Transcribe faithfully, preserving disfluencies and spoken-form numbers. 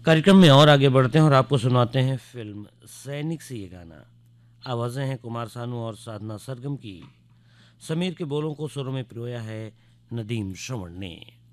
कार्यक्रम में और आगे बढ़ते हैं और आपको सुनाते हैं फिल्म सैनिक से ये गाना। आवाज़ें हैं कुमार सानू और साधना सरगम की। समीर के बोलों को सुरों में पिरोया है नदीम श्रवण ने।